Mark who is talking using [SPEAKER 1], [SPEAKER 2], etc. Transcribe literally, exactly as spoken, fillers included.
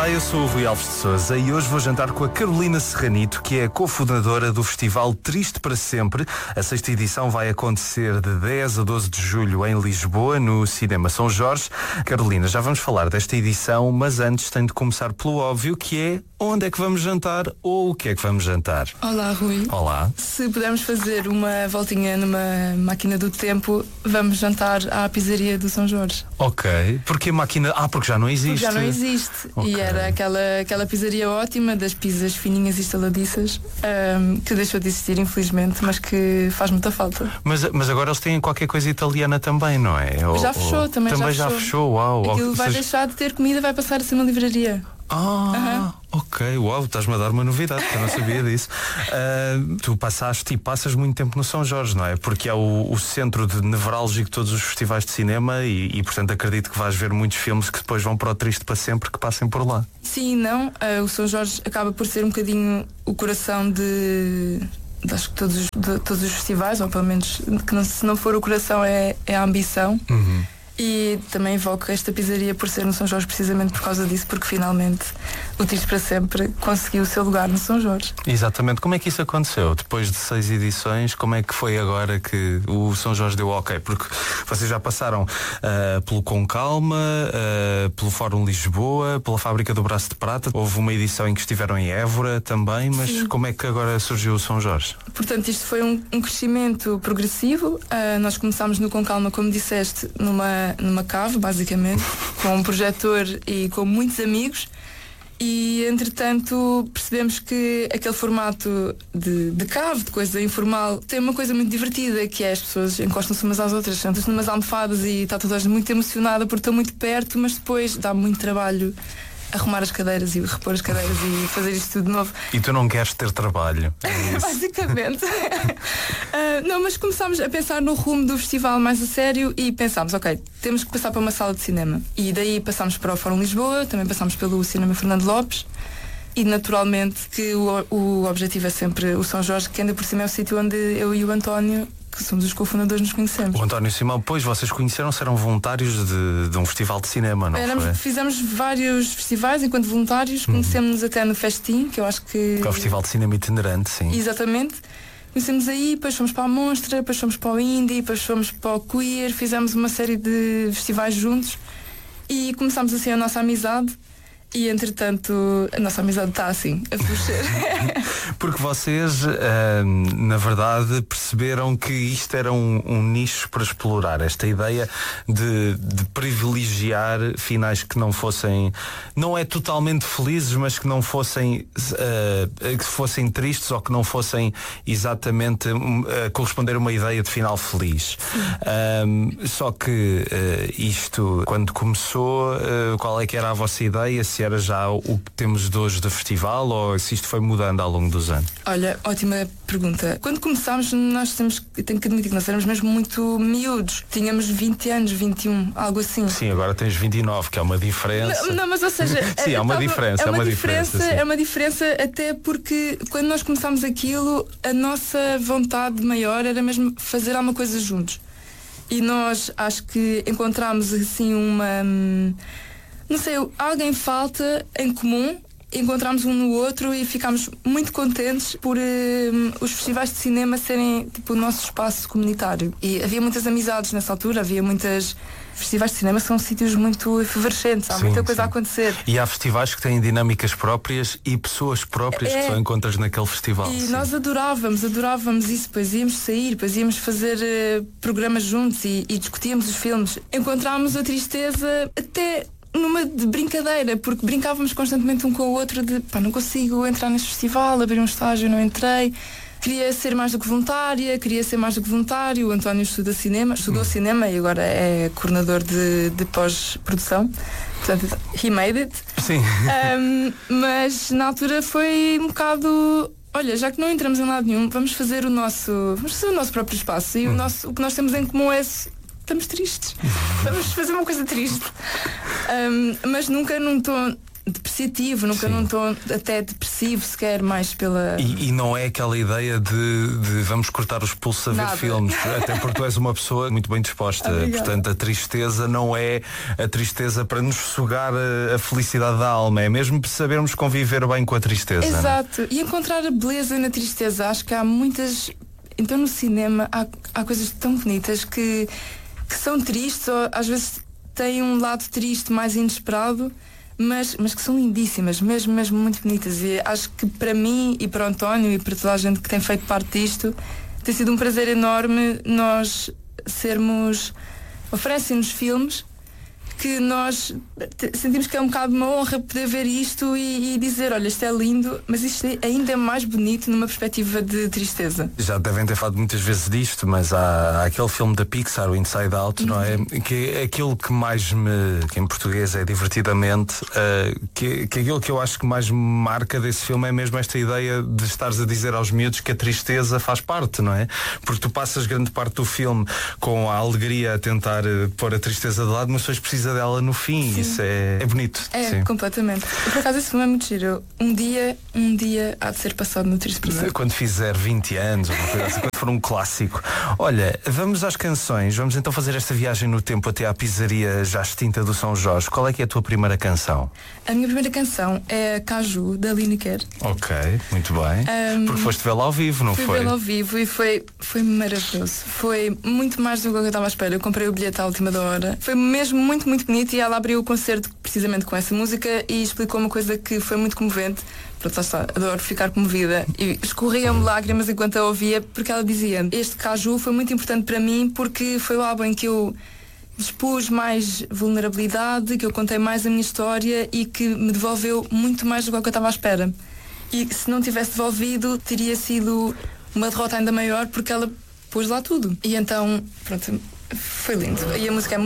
[SPEAKER 1] Olá, eu sou o Rui Alves de Sousa e hoje vou jantar com a Carolina Serranito, que é a cofundadora do Festival Triste para Sempre. A sexta edição vai acontecer de dez a doze de julho em Lisboa, no Cinema São Jorge. Carolina, já vamos falar desta edição, mas antes tenho de começar pelo óbvio, que é onde é que vamos jantar ou o que é que vamos jantar.
[SPEAKER 2] Olá, Rui.
[SPEAKER 1] Olá.
[SPEAKER 2] Se pudermos fazer uma voltinha numa máquina do tempo, vamos jantar à pizzaria do São Jorge.
[SPEAKER 1] Ok. Porque a máquina... Ah, porque já não existe.
[SPEAKER 2] Porque já não existe.
[SPEAKER 1] Okay.
[SPEAKER 2] E era aquela, aquela pizzaria ótima, das pizzas fininhas e estaladiças, um, que deixou de existir, infelizmente, mas que faz muita falta.
[SPEAKER 1] Mas, mas agora eles têm qualquer coisa italiana também, não é?
[SPEAKER 2] Já
[SPEAKER 1] ou,
[SPEAKER 2] fechou, também,
[SPEAKER 1] também já
[SPEAKER 2] já
[SPEAKER 1] fechou.
[SPEAKER 2] fechou.
[SPEAKER 1] Uau.
[SPEAKER 2] Aquilo
[SPEAKER 1] ou,
[SPEAKER 2] vai
[SPEAKER 1] seja...
[SPEAKER 2] deixar de ter comida, vai passar a ser uma livraria.
[SPEAKER 1] Ah, uhum. Ok, uau, estás-me a dar uma novidade, que eu não sabia disso. Uh, tu passaste e passas muito tempo no São Jorge, não é? Porque é o, o centro de nevrálgico de todos os festivais de cinema e, e, portanto, acredito que vais ver muitos filmes que depois vão para o Triste para Sempre, que passem por lá.
[SPEAKER 2] Sim, não. Uh, o São Jorge acaba por ser um bocadinho o coração de... acho que todos os, de, todos os festivais, ou pelo menos, que não, se não for o coração, é, é a ambição.
[SPEAKER 1] Uhum.
[SPEAKER 2] E também invoco esta pizzaria por ser no São Jorge precisamente por causa disso, porque finalmente o Triste para Sempre conseguiu o seu lugar no São Jorge.
[SPEAKER 1] Exatamente. Como é que isso aconteceu? Depois de seis edições, como é que foi agora que o São Jorge deu ok? Porque vocês já passaram uh, pelo Com Calma, uh, pelo Fórum Lisboa, pela Fábrica do Braço de Prata. Houve uma edição em que estiveram em Évora também, mas Sim. Como é que agora surgiu o São Jorge?
[SPEAKER 2] Portanto, isto foi um, um crescimento progressivo. Uh, nós começámos no Com Calma, como disseste, numa numa cave, basicamente, com um projetor e com muitos amigos, e entretanto percebemos que aquele formato de, de cave, de coisa informal, tem uma coisa muito divertida, que é as pessoas encostam-se umas às outras, sentam-se numas almofadas e está toda a gente muito emocionada porque estão muito perto, mas depois dá muito trabalho arrumar as cadeiras e repor as cadeiras e fazer isto tudo de novo.
[SPEAKER 1] E tu não queres ter trabalho? É
[SPEAKER 2] basicamente. uh, não, mas começámos a pensar no rumo do festival mais a sério e pensámos, ok, temos que passar para uma sala de cinema. E daí passámos para o Fórum Lisboa, também passámos pelo Cinema Fernando Lopes. E naturalmente que o, o objetivo é sempre o São Jorge, que ainda por cima é o sítio onde eu e o António, que somos os cofundadores, nos conhecemos.
[SPEAKER 1] O António Simão, pois vocês conheceram-se, eram voluntários de, de um festival de cinema, não
[SPEAKER 2] Éramos,
[SPEAKER 1] foi?
[SPEAKER 2] Fizemos vários festivais enquanto voluntários, uhum. Conhecemos-nos até no Festim, que eu acho que...
[SPEAKER 1] Que é o Festival de Cinema Itinerante, sim.
[SPEAKER 2] Exatamente. Conhecemos aí, depois fomos para a Monstra, depois fomos para o Indie, depois fomos para o Queer, fizemos uma série de festivais juntos e começámos assim a nossa amizade. E entretanto a nossa amizade está assim a puxar.
[SPEAKER 1] Porque vocês uh, na verdade perceberam que isto era um, um nicho para explorar, esta ideia de, de privilegiar finais que não fossem, não é totalmente felizes, mas que não fossem uh, que fossem tristes ou que não fossem exatamente uh, corresponder a uma ideia de final feliz. Uh, só que uh, isto quando começou, uh, qual é que era a vossa ideia? Se era já o que temos de hoje do festival ou se isto foi mudando ao longo dos anos?
[SPEAKER 2] Olha, ótima pergunta. Quando começámos, nós temos, tenho que admitir que nós éramos mesmo muito miúdos. Tínhamos vinte anos, vinte e um, algo assim.
[SPEAKER 1] Sim, agora tens vinte e nove, que é uma diferença.
[SPEAKER 2] Não, não mas ou seja...
[SPEAKER 1] Sim, é uma
[SPEAKER 2] tava,
[SPEAKER 1] diferença.
[SPEAKER 2] É uma,
[SPEAKER 1] é uma
[SPEAKER 2] diferença,
[SPEAKER 1] diferença
[SPEAKER 2] é uma diferença até porque quando nós começámos aquilo, a nossa vontade maior era mesmo fazer alguma coisa juntos. E nós acho que encontramos assim uma... Não sei, alguém falta em comum, encontramos um no outro e ficámos muito contentes por uh, os festivais de cinema serem tipo o nosso espaço comunitário. E havia muitas amizades nessa altura, havia muitas... Festivais de cinema são sítios muito efervescentes, há sim, muita coisa sim. a acontecer.
[SPEAKER 1] E há festivais que têm dinâmicas próprias e pessoas próprias é, que só encontras naquele festival.
[SPEAKER 2] E
[SPEAKER 1] sim.
[SPEAKER 2] nós adorávamos, adorávamos isso, depois íamos sair, depois íamos fazer uh, programas juntos e, e discutíamos os filmes. Encontrámos a tristeza até... numa de brincadeira, porque brincávamos constantemente um com o outro de pá, não consigo entrar neste festival, abrir um estágio, não entrei, queria ser mais do que voluntária, queria ser mais do que voluntário. O António estuda cinema, estudou hum. cinema e agora é coordenador de, de pós-produção, portanto, he made it.
[SPEAKER 1] Sim.
[SPEAKER 2] Um, mas na altura foi um bocado, olha, já que não entramos em lado nenhum, vamos fazer o nosso, vamos fazer o nosso próprio espaço e hum. o, nosso, o que nós temos em comum é estamos tristes. Vamos fazer uma coisa triste. Um, mas nunca num tom depreciativo, nunca
[SPEAKER 1] Sim.
[SPEAKER 2] num tom até depressivo sequer, mais pela...
[SPEAKER 1] E, e não é aquela ideia de, de vamos cortar os pulsos a ver
[SPEAKER 2] Nada.
[SPEAKER 1] filmes, até porque tu és uma pessoa muito bem disposta.
[SPEAKER 2] Obrigada.
[SPEAKER 1] Portanto, a tristeza não é a tristeza para nos sugar a, a felicidade da alma, é mesmo sabermos conviver bem com a tristeza.
[SPEAKER 2] Exato, e encontrar a beleza na tristeza. Acho que há muitas... Então no cinema há, há coisas tão bonitas que, que são tristes, ou às vezes têm um lado triste mais inesperado, mas, mas que são lindíssimas, mesmo, mesmo muito bonitas. E acho que para mim e para o António e para toda a gente que tem feito parte disto, tem sido um prazer enorme nós sermos... Oferecem-nos filmes que nós te- sentimos que é um bocado uma honra poder ver isto e, e dizer, olha, isto é lindo, mas isto é ainda mais bonito numa perspectiva de tristeza.
[SPEAKER 1] Já devem ter falado muitas vezes disto, mas há, há aquele filme da Pixar, o Inside Out, não é? Que é aquilo que mais me, que em português é divertidamente, uh, que, que aquilo que eu acho que mais me marca desse filme é mesmo esta ideia de estares a dizer aos miúdos que a tristeza faz parte, não é? Porque tu passas grande parte do filme com a alegria a tentar uh, pôr a tristeza de lado, mas depois precisa dela no fim.
[SPEAKER 2] Sim.
[SPEAKER 1] Isso é, é bonito.
[SPEAKER 2] É,
[SPEAKER 1] Sim.
[SPEAKER 2] completamente. Por acaso esse filme é muito giro. Um dia, um dia há de ser passado no Triste Presente.
[SPEAKER 1] Quando fizer vinte anos ou uma coisa assim, quando for um clássico. Olha, vamos às canções. Vamos então fazer esta viagem no tempo até à pizzaria já extinta do São Jorge. Qual é que é a tua primeira canção?
[SPEAKER 2] A minha primeira canção é Caju, da Lineker.
[SPEAKER 1] Ok, muito bem.
[SPEAKER 2] Um,
[SPEAKER 1] Porque foste vê-la ao vivo, não
[SPEAKER 2] Fui
[SPEAKER 1] foi?
[SPEAKER 2] vê-la ao vivo e foi, foi maravilhoso. Foi muito mais do que eu estava à espera. Eu comprei o bilhete à última da hora. Foi mesmo muito, muito bonito e ela abriu o concerto precisamente com essa música e explicou uma coisa que foi muito comovente. Pronto, lá está, adoro ficar comovida. E escorriam-me lágrimas enquanto a ouvia, porque ela dizia: este Caju foi muito importante para mim porque foi o álbum em que eu expus mais vulnerabilidade, que eu contei mais a minha história e que me devolveu muito mais do que eu estava à espera. E se não tivesse devolvido, teria sido uma derrota ainda maior porque ela pôs lá tudo. E então, pronto, foi lindo. E a música é